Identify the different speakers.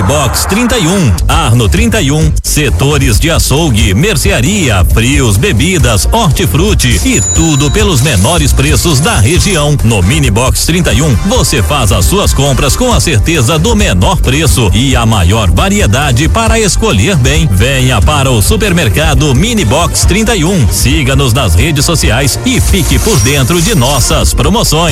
Speaker 1: Box 31, Arno 31, setores de açougue, mercearia, frios, bebidas, hortifruti e tudo pelos menores preços da região. No Mini Box 31, você faz as suas compras com a certeza do menor preço e a maior variedade para escolher bem. Venha para o supermercado Mini Box 31. Siga-nos nas redes sociais e fique por dentro de nossas promoções.